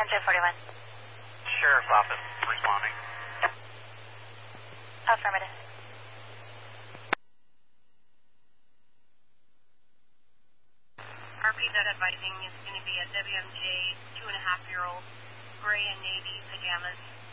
1041. Sheriff's Office responding. Affirmative. RP that advising is going to be a WMJ 2.5-year-old, gray and navy pajamas.